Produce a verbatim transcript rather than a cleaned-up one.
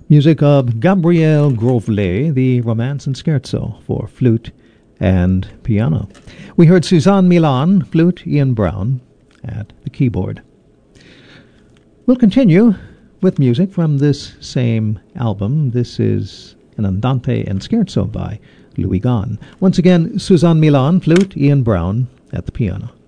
Music of Gabriel Grovlet, the Romance and Scherzo for flute and piano. We heard Suzanne Milan, flute, Ian Brown at the keyboard. We'll continue with music from this same album. This is an Andante and Scherzo by Louis Gahn. Once again, Suzanne Milan, flute, Ian Brown at the piano.